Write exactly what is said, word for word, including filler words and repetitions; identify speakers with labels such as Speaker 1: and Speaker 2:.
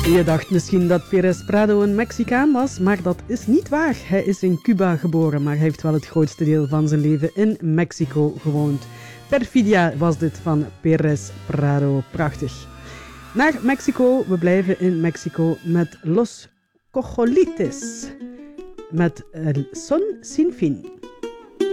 Speaker 1: Je dacht misschien dat Pérez Prado een Mexicaan was, maar dat is niet waar. Hij is in Cuba geboren, maar hij heeft wel het grootste deel van zijn leven in Mexico gewoond. Perfidia was dit van Pérez Prado. Prachtig. Naar Mexico. We blijven in Mexico met Los Cojolites. Met El Son Sin Fin.